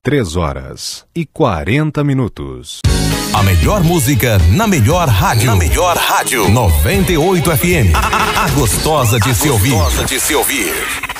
3h40. A melhor música na melhor rádio. Na melhor rádio. 98 FM. A gostosa de se ouvir.